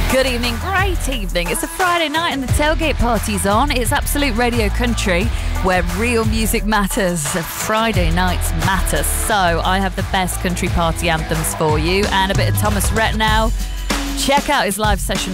Good evening, great evening. It's a Friday night and the tailgate party's on. It's Absolute Radio Country, where real music matters. Friday nights matter. So I have the best country party anthems for you and a bit of Thomas Rhett now. Check out his live session